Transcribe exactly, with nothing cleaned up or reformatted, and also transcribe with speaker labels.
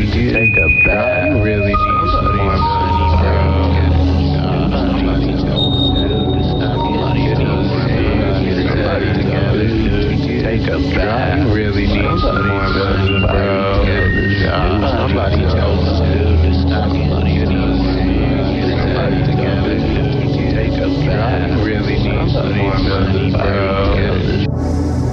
Speaker 1: to take a bath. You really need some more money, bro. Somebody take a bath. You really need some more money, bro. Somebody tell us to stop money. Somebody together. Take a bath. You really need some more money, bro.